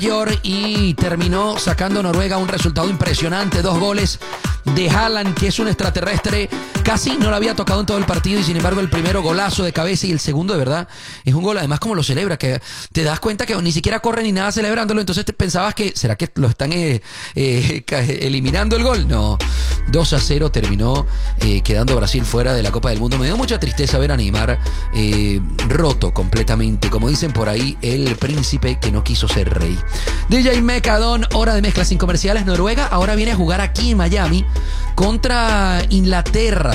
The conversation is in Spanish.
y terminó sacando Noruega un resultado impresionante, 2 goles de Haaland, que es un extraterrestre, casi no lo había tocado en todo el partido y sin embargo el primero golazo de cabeza y el segundo de verdad es un gol, además como lo celebra, que te das cuenta que ni siquiera corre ni nada celebrándolo, entonces te pensabas que, ¿será que lo están eliminando el gol? No, 2-0 terminó quedando Brasil fuera de la Copa del Mundo. Me dio mucha tristeza ver a Neymar roto completamente, como dicen por ahí, el príncipe que no quiso ser rey. DJ Mecadón, hora de mezclas sin comerciales. Noruega ahora viene a jugar aquí en Miami contra Inglaterra.